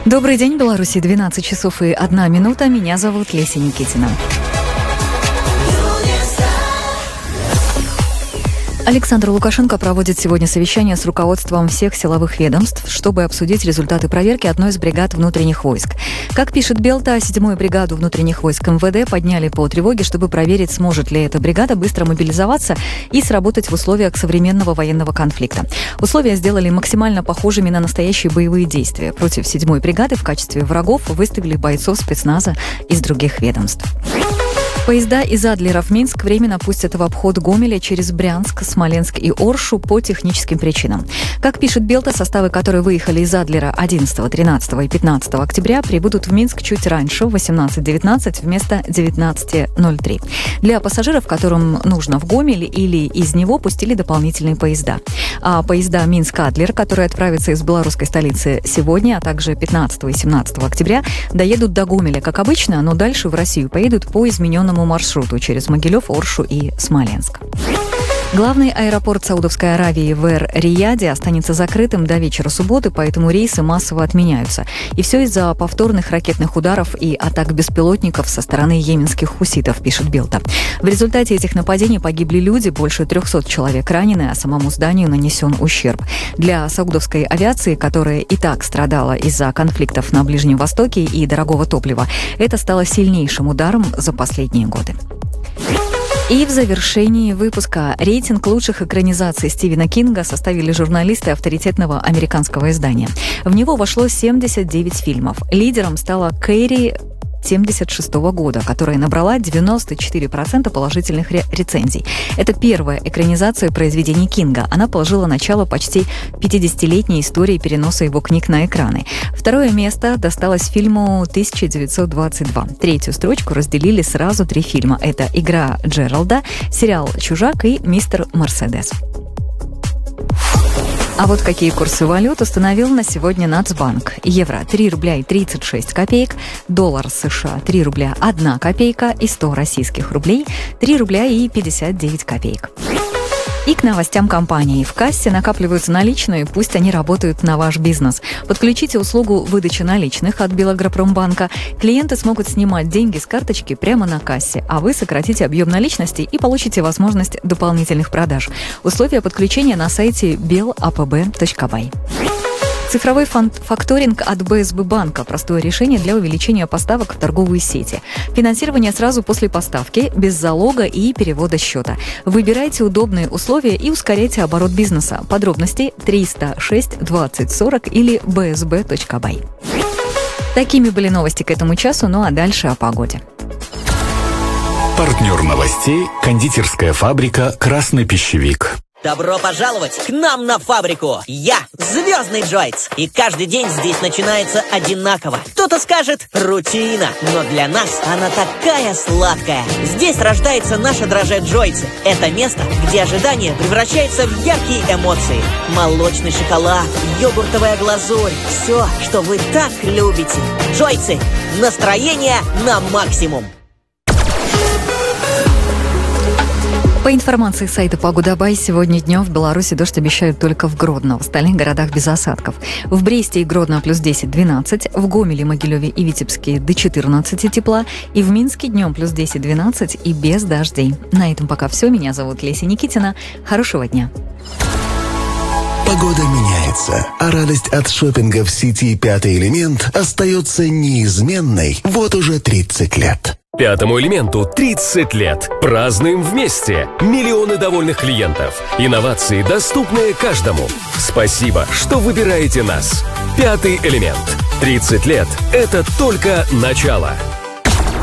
Добрый день, Беларуси, 12 часов и 1 минута. Меня зовут Леся Никитина. Александр Лукашенко проводит сегодня совещание с руководством всех силовых ведомств, чтобы обсудить результаты проверки одной из бригад внутренних войск. Как пишет Белта, 7-ю бригаду внутренних войск МВД подняли по тревоге, чтобы проверить, сможет ли эта бригада быстро мобилизоваться и сработать в условиях современного военного конфликта. Условия сделали максимально похожими на настоящие боевые действия. Против 7-й бригады в качестве врагов выставили бойцов спецназа из других ведомств. Поезда из Адлера в Минск временно пустят в обход Гомеля через Брянск, Смоленск и Оршу по техническим причинам. Как пишет Белта, составы, которые выехали из Адлера 11, 13 и 15 октября, прибудут в Минск чуть раньше, в 18:19 вместо 19:03. Для пассажиров, которым нужно в Гомель или из него, пустили дополнительные поезда. А поезда Минск-Адлер, которые отправятся из белорусской столицы сегодня, а также 15 и 17 октября, доедут до Гомеля, как обычно, но дальше в Россию поедут по измененному маршруту через Могилев, Оршу и Смоленск. Главный аэропорт Саудовской Аравии в Эр-Рияде останется закрытым до вечера субботы, поэтому рейсы массово отменяются. И все из-за повторных ракетных ударов и атак беспилотников со стороны йеменских хуситов, пишет Белта. В результате этих нападений погибли люди, больше 300 человек ранены, а самому зданию нанесен ущерб. Для саудовской авиации, которая и так страдала из-за конфликтов на Ближнем Востоке и дорогого топлива, это стало сильнейшим ударом за последние годы. И в завершении выпуска рейтинг лучших экранизаций Стивена Кинга составили журналисты авторитетного американского издания. В него вошло 79 фильмов. Лидером стала Кэрри 1976 года, которая набрала 94% положительных рецензий. Это первая экранизация произведений Кинга. Она положила начало почти 50-летней истории переноса его книг на экраны. Второе место досталось фильму 1922. Третью строчку разделили сразу 3 фильма. Это «Игра Джералда», сериал «Чужак» и «Мистер Мерседес». А вот какие курсы валют установил на сегодня Нацбанк. Евро 3 рубля и 36 копеек, доллар США 3 рубля 1 копейка и 100 российских рублей 3 рубля и 59 копеек. И к новостям компании. В кассе накапливаются наличные, пусть они работают на ваш бизнес. Подключите услугу выдачи наличных от Белагропромбанка. Клиенты смогут снимать деньги с карточки прямо на кассе, а вы сократите объем наличности и получите возможность дополнительных продаж. Условия подключения на сайте belapb.by. Цифровой факторинг от БСБ банка. Простое решение для увеличения поставок в торговые сети. Финансирование сразу после поставки, без залога и перевода счета. Выбирайте удобные условия и ускоряйте оборот бизнеса. Подробности 306 20 40 или bsb.by. Такими были новости к этому часу, ну а дальше о погоде. Партнер новостей – кондитерская фабрика «Красный пищевик». Добро пожаловать к нам на фабрику! Я Звездный Джойц, и каждый день здесь начинается одинаково. Кто-то скажет рутина, но для нас она такая сладкая. Здесь рождается наша дрожжи Джойцы. Это место, где ожидание превращается в яркие эмоции. Молочный шоколад, йогуртовая глазурь, все, что вы так любите. Джойцы, настроение на максимум. По информации сайта Погода.бай, сегодня днем в Беларуси дождь обещают только в Гродно, в остальных городах без осадков. В Бресте и Гродно плюс 10-12, в Гомеле, Могилеве и Витебске до 14 тепла, и в Минске днем плюс 10-12 и без дождей. На этом пока все. Меня зовут Леся Никитина. Хорошего дня. Погода меняется, а радость от шопинга в сети «Пятый элемент» остается неизменной вот уже 30 лет. Пятому элементу 30 лет. Празднуем вместе. Миллионы довольных клиентов. Инновации, доступные каждому. Спасибо, что выбираете нас. Пятый элемент. 30 лет – это только начало.